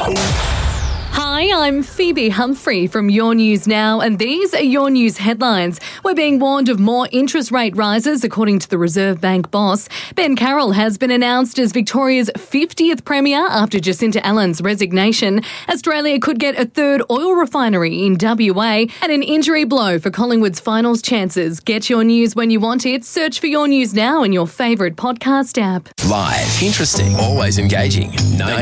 Hi, I'm Phoebe Humphrey from Your News Now, and these are your news headlines. We're being warned of more interest rate rises, according to the Reserve Bank boss. Ben Carroll has been announced as Victoria's 50th Premier after Jacinta Allen's resignation. Australia could get a third oil refinery in WA, and an injury blow for Collingwood's finals chances. Get your news when you want it. Search for Your News Now in your favourite podcast app. Live, interesting, always engaging.